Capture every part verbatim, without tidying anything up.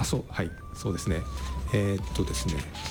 そう、はい、そうですね。えー、っとですね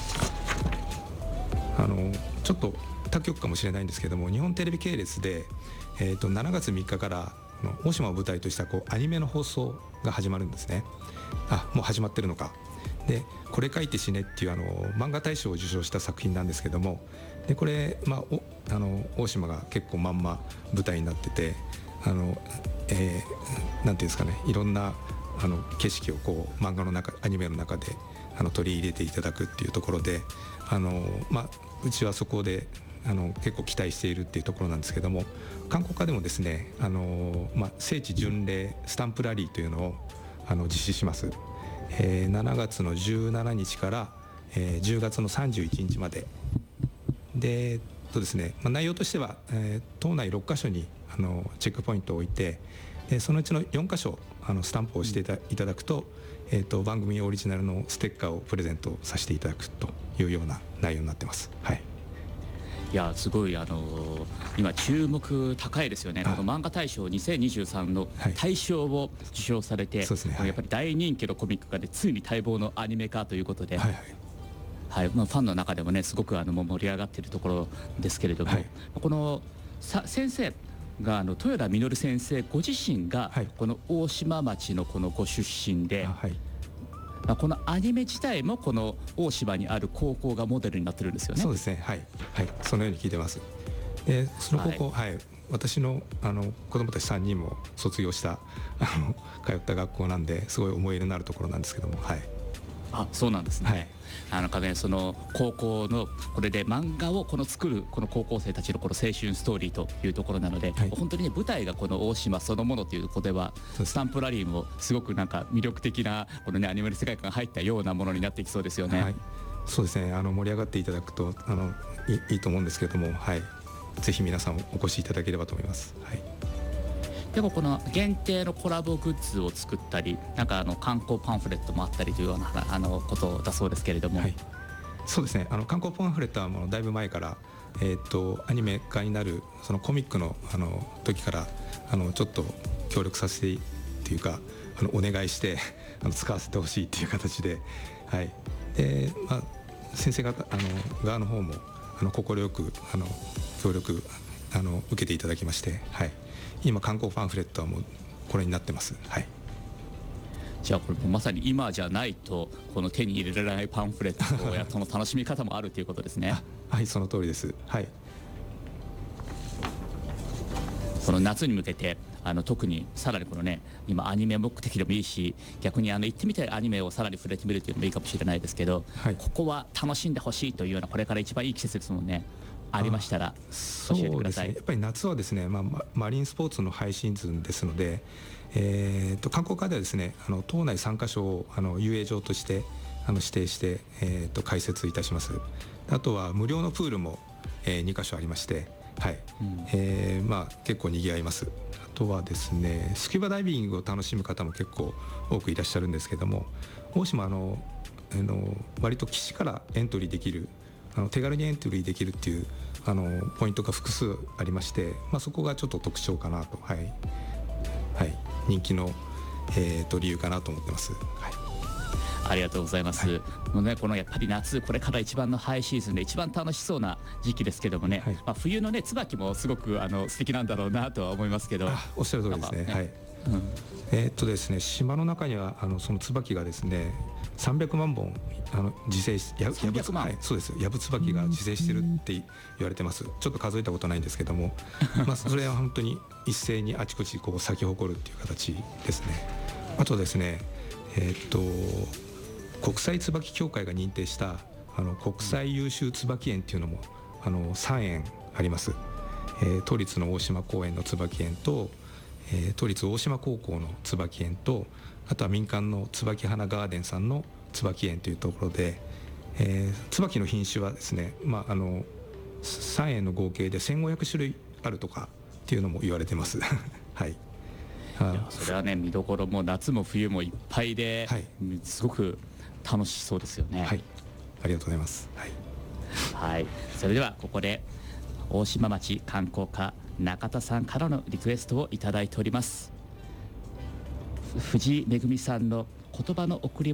あのちょっと他局かもしれないんですけども、日本テレビ系列で、えー、っとしちがつみっかから大島を舞台としたこうアニメの放送が始まるんですね。あ、もう始まってるのか。でこれ書いて死ねっていうあの漫画大賞を受賞した作品なんですけども、でこれ、まあ、おあの大島が結構まんま舞台になってて、あの、えー、なんていうんですかね、いろんなあの景色をこう漫画の中アニメの中であの取り入れていただくっていうところで、あの、まあ、うちはそこであの結構期待しているっていうところなんですけども、観光課でもですね、あの、まあ、聖地巡礼スタンプラリーというのをあの実施します。えー、しちがつのじゅうしちにちから、えー、じゅうがつのさんじゅういちにちまでで、えっとですねまあ、内容としては、えー、島内ろっかしょにあのチェックポイントを置いて、でそのうちのよんかしょあのスタンプをしていた、いただくと、えー、と番組オリジナルのステッカーをプレゼントさせていただくというような内容になってます。はい、 いやすごい、あのー、今注目高いですよね。この漫画大賞にせんにじゅうさんの大賞を受賞されて、はい、そうですね、はい、やっぱり大人気のコミック化でついに待望のアニメ化ということで、はいはいはい、まあ、ファンの中でもねすごくあの盛り上がっているところですけれども、はい、このさ先生があの豊田稔先生ご自身がこの大島町のこのご出身で、はい、まあ、このアニメ自体もこの大島にある高校がモデルになってるんですよね。 そうですね、はい、はい、そのように聞いてます。でその高校、はいはい、私のあの子供たちさんにんも卒業したあの通った学校なんで、すごい思い入れのあるところなんですけども、はい、 あ、そうなんですね。はい、あのかね、その高校のこれで漫画をこの作るこの高校生たちのこの青春ストーリーというところなので、はい、本当にね舞台がこの大島そのものというところではスタンプラリーもすごくなんか魅力的なこのねアニメの世界観が入ったようなものになっていきそうですよね。はい、 そうですね、あの盛り上がっていただくとあの い, いいと思うんですけれども、はい、ぜひ皆さんお越しいただければと思います。はい、 でもこの限定のコラボグッズを作ったり、なんかあの観光パンフレットもあったりというようなあのことだそうですけれども、はい、 そうですね、あの観光パンフレットはもうだいぶ前から、えー、とアニメ化になるそのコミックのあの時からあのちょっと協力させてっていうかあのお願いしてあの使わせてほしいっていう形で、はい、で、まあ、先生方あの側の方もあの快くあの協力あの受けていただきまして、はい、今観光パンフレットはもうこれになってます。はい、 じゃあこれまさに今じゃないとこの手に入れられないパンフレットやその楽しみ方もあるということですね。 はい、その通りです。はい、 この夏に向けてあの特にさらにこのね今アニメ目的でもいいし、逆にあの行ってみたいアニメをさらに触れてみるというのもいいかもしれないですけど、はい、ここは楽しんでほしいというようなこれから一番いい季節ですもんね。ありましたら教えてください。 そうですね、やっぱり夏はですね、まあ、マリンスポーツのハイシーズンですので、えー、と観光課ではですねあの島内さんかしょをあの遊泳場としてあの指定して、えー、と開設いたします。あとは無料のプールも、えー、にかしょありまして、はい、うん、えーまあ、結構にぎわいます。あとはですねスキューバダイビングを楽しむ方も結構多くいらっしゃるんですけども、大島あのあの割と岸からエントリーできるあの手軽にエントリーできるっていうあのポイントが複数ありまして、まあ、そこがちょっと特徴かなと、はいはい、人気の、えー、と理由かなと思ってます。はい、 ありがとうございます。はい、もうね、このやっぱり夏これから一番のハイシーズンで一番楽しそうな時期ですけどもね、はい、まあ、冬のね椿もすごくあの素敵なんだろうなとは思いますけど。 あ、おっしゃる通りですね。ね、はい、うん、えー、っとですね島の中にはあのその椿がですねさんびゃくまんぼんあの自生しやさんびゃくまん、 はい、そうです、ヤブツバキが自生してるって言われてます。ちょっと数えたことないんですけどもまあそれは本当に一斉にあちこちこう咲き誇るっていう形ですね。あとですねえー、っと国際椿協会が認定したあの国際優秀椿園っていうのもあのさんえんあります。えー、都立の大島公園の椿園と、えー、都立大島高校の椿園と、あとは民間の椿花ガーデンさんの椿園というところで、えー、椿の品種はですね、まあ、あのさんえんの合計でせんごひゃくしゅるいあるとかっていうのも言われてますはい、いやそれはね見どころも夏も冬もいっぱいで、はい、すごく楽しそうですよね。 はい、ありがとうございます。はい、はい、 それではここで大島町観光課中田さんからのリクエストをいただいております。藤井めぐみさんの言葉の贈り